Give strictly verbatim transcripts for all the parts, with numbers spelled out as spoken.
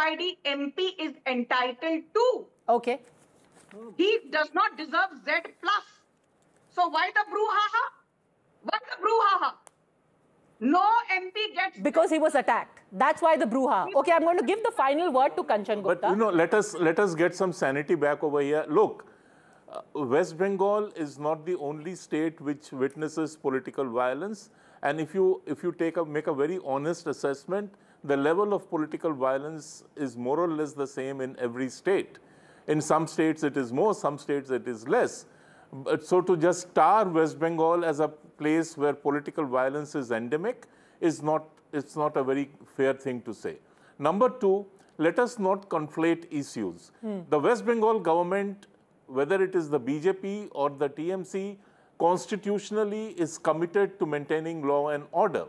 I D M P is entitled to. Okay. He does not deserve Z plus. So why the brouhaha? Why the brouhaha? No M P gets... Because he was attacked. That's why the brouhaha. Okay, I'm going to give the final word to Kanchan Gupta. But, you know, let us, let us get some sanity back over here. Look, uh, West Bengal is not the only state which witnesses political violence. And if you, if you take a, make a very honest assessment, the level of political violence is more or less the same in every state. In some states it is more, some states it is less. But so to just tar West Bengal as a place where political violence is endemic is not, it's not a very fair thing to say. Number two, let us not conflate issues. Hmm. The West Bengal government, whether it is the B J P or the T M C, constitutionally is committed to maintaining law and order.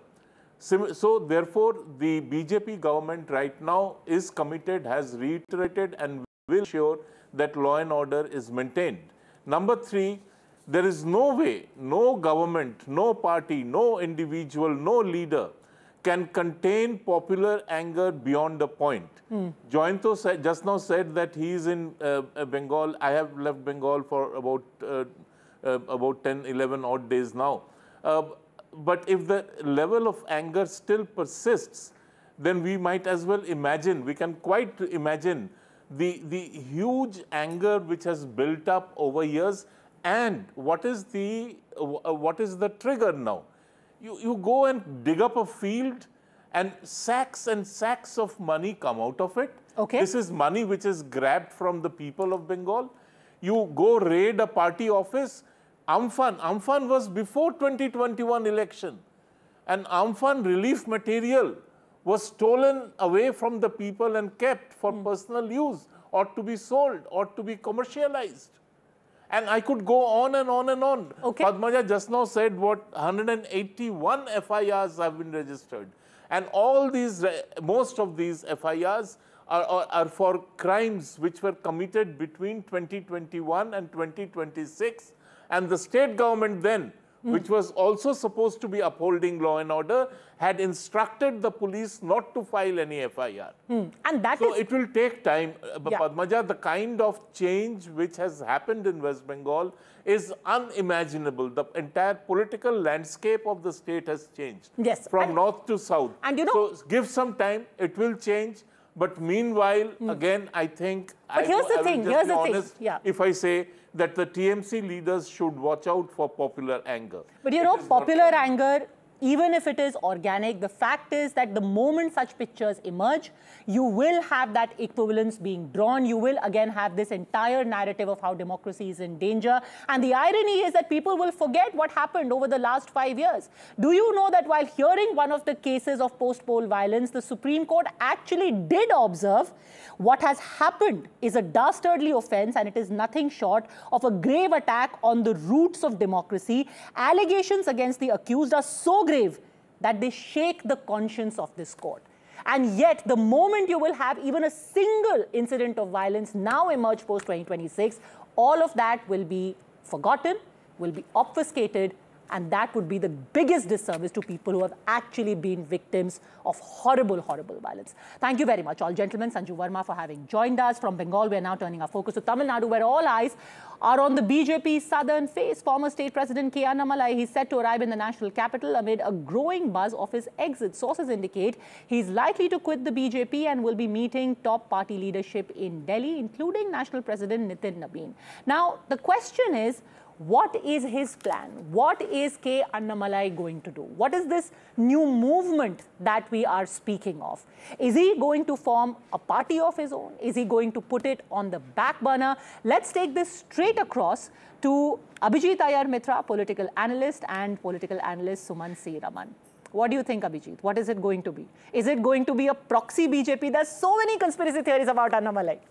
So therefore, the B J P government right now is committed, has reiterated and will ensure that law and order is maintained. Number three, there is no way, no government, no party, no individual, no leader can contain popular anger beyond a point. Mm. Joyanto said, just now said that he is in uh, Bengal. I have left Bengal for about, uh, uh, about ten, eleven odd days now. Uh, but if the level of anger still persists, then we might as well imagine, we can quite imagine the, the huge anger which has built up over years. And what is the, uh, what is the trigger now? You, you go and dig up a field and sacks and sacks of money come out of it. Okay. This is money which is grabbed from the people of Bengal. You go raid a party office. Amphan, Amphan was before twenty twenty-one election. And Amphan relief material was stolen away from the people and kept for mm. personal use or to be sold or to be commercialized. And I could go on and on and on. Okay. Padmaja just now said what one hundred eighty-one F I Rs have been registered. And all these, most of these F I Rs are, are, are for crimes which were committed between twenty twenty-one and twenty twenty-six. And the state government then, mm. which was also supposed to be upholding law and order, had instructed the police not to file any F I R. Mm. And that so is... it will take time. But yeah. Padmaja, the kind of change which has happened in West Bengal is unimaginable. The entire political landscape of the state has changed. Yes. From and, north to south. And you know... So give some time, it will change. But meanwhile, mm. again, I think... But I, here's the I thing, will just here's be the honest thing. Yeah. If I say that the T M C leaders should watch out for popular anger. But you know, popular anger, even if it is organic, the fact is that the moment such pictures emerge, you will have that equivalence being drawn. You will again have this entire narrative of how democracy is in danger. And the irony is that people will forget what happened over the last five years. Do you know that while hearing one of the cases of post-poll violence, the Supreme Court actually did observe what has happened is a dastardly offense, and it is nothing short of a grave attack on the roots of democracy. Allegations against the accused are so grave that they shake the conscience of this court. And yet, the moment you will have even a single incident of violence now emerge post twenty twenty-six, all of that will be forgotten, will be obfuscated, and that would be the biggest disservice to people who have actually been victims of horrible, horrible violence. Thank you very much, all gentlemen. Sanju Verma for having joined us. From Bengal, we are now turning our focus to Tamil Nadu, where all eyes are on the B J P's southern face. Former State President K. Annamalai, he's set to arrive in the national capital amid a growing buzz of his exit. Sources indicate he's likely to quit the B J P and will be meeting top party leadership in Delhi, including National President Nitin Nabin. Now, the question is, what is his plan? What is K. Annamalai going to do? What is this new movement that we are speaking of? Is he going to form a party of his own? Is he going to put it on the back burner? Let's take this straight across to Abhijit Iyer Mitra, political analyst, and political analyst Suman C. Raman. What do you think, Abhijit? What is it going to be? Is it going to be a proxy B J P? There's so many conspiracy theories about Annamalai.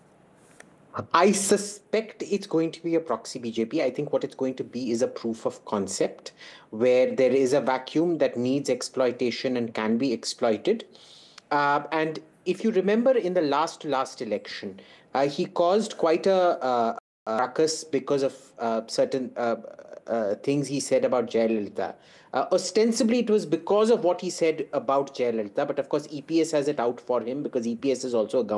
I suspect it's going to be a proxy B J P. I think what it's going to be is a proof of concept where there is a vacuum that needs exploitation and can be exploited. Uh, and if you remember in the last last election, uh, he caused quite a, a, a ruckus because of uh, certain uh, uh, things he said about Jayalalitha. Uh, ostensibly, it was because of what he said about Jayalalitha, but of course, E P S has it out for him because E P S is also a government.